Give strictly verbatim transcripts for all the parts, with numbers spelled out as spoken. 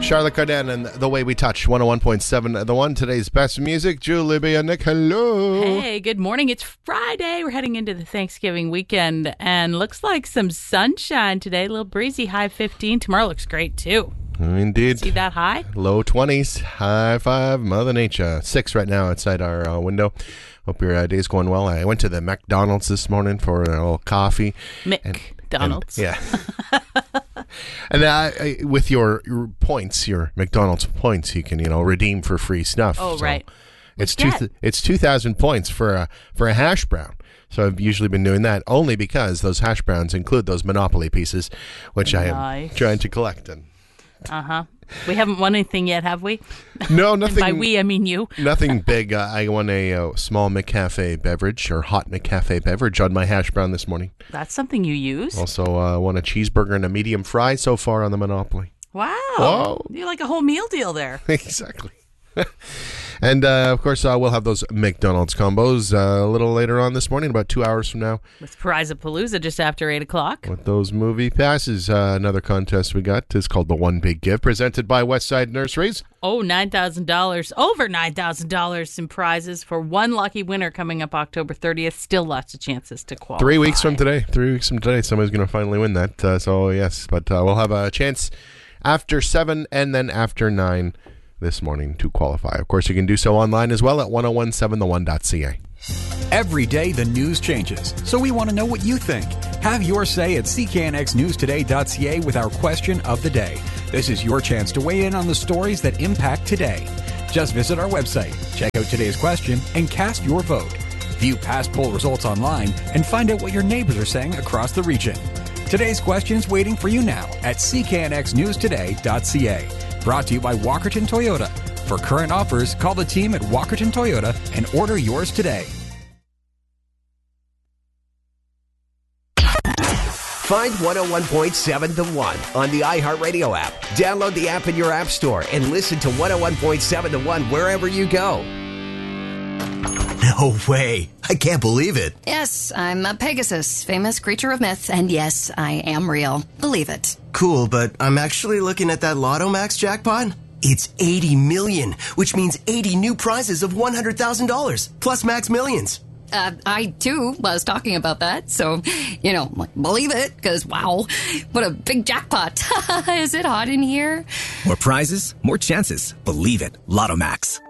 Charlotte Cardin and The Way We Touch, one oh one point seven. The One, today's best music. Julie B. Nick, hello. Hey, good morning. It's Friday. We're heading into the Thanksgiving weekend, and looks like some sunshine today. A little breezy, high fifteen. Tomorrow looks great, too. Indeed. See that high? Low twenties. High five, Mother Nature. Six right now outside our uh, window. Hope your uh, day's going well. I went to the McDonald's this morning for a little coffee. McDonald's. And, yeah. And uh, I, with your, your points, your McDonald's points, you can, you know, redeem for free stuff. Oh, so right. It's two. Th- it's two thousand points for a for a hash brown. So I've usually been doing that only because those hash browns include those Monopoly pieces, which nice. I am trying to collect. And uh huh. We haven't won anything yet, have we? No, nothing. By we, I mean you. Nothing big. Uh, I won a uh, small McCafe beverage or hot McCafe beverage on my hash brown this morning. That's something you use. Also, uh, won a cheeseburger and a medium fry so far on the Monopoly. Wow. Whoa. You're like a whole meal deal there. Exactly. And, uh, of course, uh, we'll have those McDonald's combos uh, a little later on this morning, about two hours from now. With Prize-a-Palooza just after eight o'clock. With those movie passes. Uh, another contest we got is called The One Big Give, presented by Westside Nurseries. Oh, nine thousand dollars. Over nine thousand dollars in prizes for one lucky winner coming up October thirtieth. Still lots of chances to qualify. Three weeks from today. Three weeks from today, somebody's going to finally win that. Uh, so, yes, but uh, we'll have a chance after seven and then after nine this morning to qualify. Of course, you can do so online as well at ten seventeen the one dot c a. Every day the news changes, so we want to know what you think. Have your say at c k n x news today dot c a with our question of the day. This is your chance to weigh in on the stories that impact today. Just visit our website, check out today's question, and cast your vote. View past poll results online and find out what your neighbors are saying across the region. Today's question's waiting for you now at c k n x news today dot c a. Brought to you by Walkerton Toyota. For current offers, call the team at Walkerton Toyota and order yours today. Find one oh one point seven The One on the iHeartRadio app. Download the app in your app store and listen to one oh one point seven The One wherever you go. No way. I can't believe it. Yes, I'm a Pegasus, famous creature of myth, and yes, I am real. Believe it. Cool, but I'm actually looking at that Lotto Max jackpot. It's eighty million, which means eighty new prizes of one hundred thousand dollars, plus Max Millions. Uh, I, too, was talking about that, so, you know, believe it, because, wow, what a big jackpot. Is it hot in here? More prizes, more chances. Believe it. Lotto Max.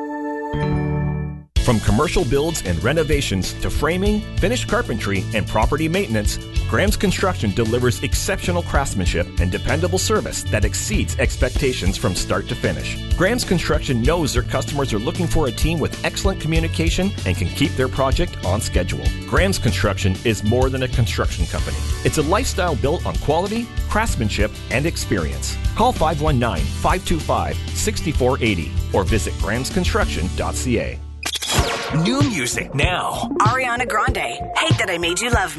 From commercial builds and renovations to framing, finished carpentry, and property maintenance, Graham's Construction delivers exceptional craftsmanship and dependable service that exceeds expectations from start to finish. Graham's Construction knows their customers are looking for a team with excellent communication and can keep their project on schedule. Graham's Construction is more than a construction company. It's a lifestyle built on quality, craftsmanship, and experience. Call five one nine, five two five, six four eight zero or visit grahams construction dot c a. New music now. Ariana Grande, Hate That I Made You Love Me.